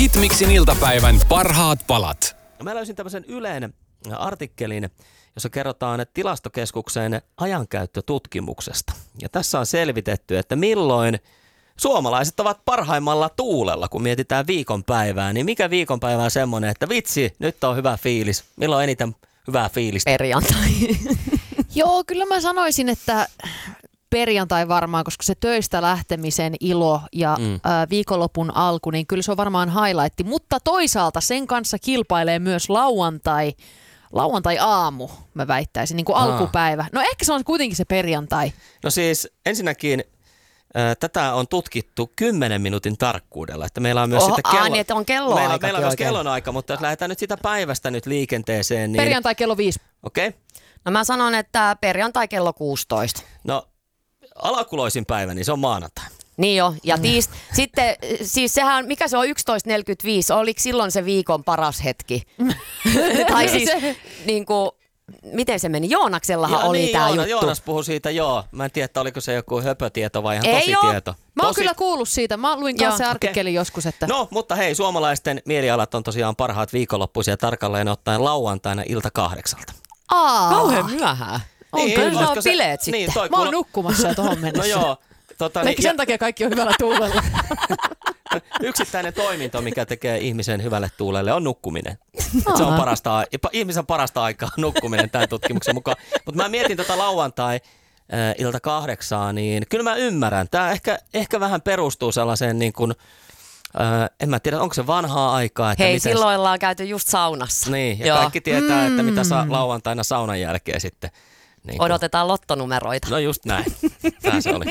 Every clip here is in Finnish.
Hitmixin iltapäivän parhaat palat. Mä löysin tämmöisen Ylen artikkelin, jossa kerrotaan tilastokeskuksen ajankäyttötutkimuksesta. Ja tässä on selvitetty, että milloin suomalaiset ovat parhaimmalla tuulella, kun mietitään viikonpäivää. Niin mikä viikonpäivä on semmoinen, että vitsi, nyt on hyvä fiilis. Milloin on eniten hyvää fiilistä? Perjantai. Joo, kyllä mä sanoisin, että perjantai varmaan, koska se töistä lähtemisen ilo ja viikonlopun alku, niin kyllä se on varmaan highlight. Mutta toisaalta sen kanssa kilpailee myös lauantai-aamu, mä väittäisin, niin kuin alkupäivä. No ehkä se on kuitenkin se perjantai. No siis ensinnäkin tätä on tutkittu 10 minuutin tarkkuudella, että meillä on myös sitten niin, että on kelloaika. Meillä on myös kellonaika, mutta jos lähdetään nyt sitä päivästä nyt liikenteeseen, niin Perjantai kello 5. Okei. Okay. No mä sanon, että perjantai kello 16. No alakuloisin päivä, niin se on maanantai. Niin jo, ja sitten, siis sehän, mikä se on 11.45, oliko silloin se viikon paras hetki? Tai siis, niin kuin, miten se meni? Joonaksellahan oli niin, tämä juttu. Joonas puhui siitä, joo. Mä en tiedä, että oliko se joku höpötieto vai ihan Ei tosi oo. tieto. Mä oon kyllä kuullut siitä. Mä luin kanssa se artikkelin joskus, että... No, mutta hei, suomalaisten mielialat on tosiaan parhaat viikonloppuisia tarkalleen ottaen lauantaina ilta 8. Kauhean myöhään. Niin, kyllä ne on bileet sitten. Niin, mä oon nukkumassa jo tohon mennessä. No joo. Ehkä sen takia kaikki on hyvällä tuulella. Yksittäinen toiminto, mikä tekee ihmisen hyvälle tuulelle, on nukkuminen. Se on ihmisen parasta aikaa nukkuminen tämän tutkimuksen mukaan. Mutta mä mietin lauantai ilta 8, niin kyllä mä ymmärrän. Tämä ehkä vähän perustuu sellaiseen niin kuin, en mä tiedä, onko se vanhaa aikaa. Että hei, silloin ollaan käyty just saunassa. Niin, ja kaikki tietää, että mitä lauantaina saunan jälkeen sitten. Niin odotetaan lottonumeroita. No just näin. Tää se oli.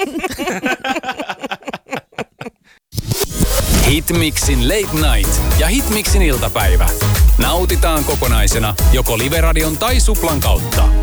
Hitmixin Late Night ja Hitmixin iltapäivä. Nautitaan kokonaisena joko Live Radion tai Suplan kautta.